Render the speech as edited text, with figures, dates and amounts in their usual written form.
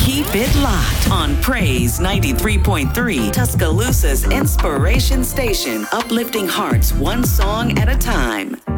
Keep it locked on Praise 93.3, Tuscaloosa's inspiration station, uplifting hearts one song at a time.